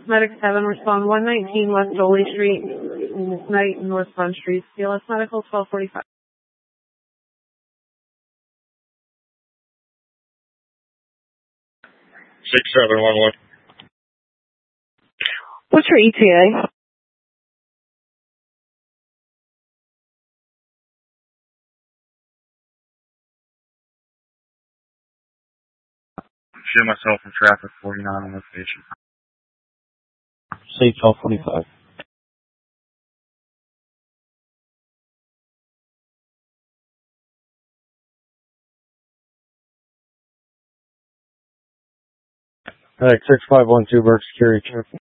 Medic 7, respond 119 West Doley Street, Knight and North Front Street. CLS Medical 1245. 6711. What's your ETA? Shoot myself in traffic, 49 on location. Say 1245. Medic 6512, Burke Security Check.